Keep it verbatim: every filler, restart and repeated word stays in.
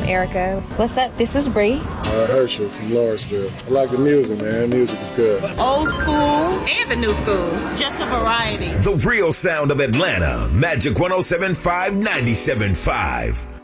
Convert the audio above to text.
Erica. What's up? This is Bree. Uh, Herschel from Lawrenceville. I like the music, man. Music is good. Old school and the new school. Just a variety. The real sound of Atlanta. Magic one oh seven point five, ninety-seven point five.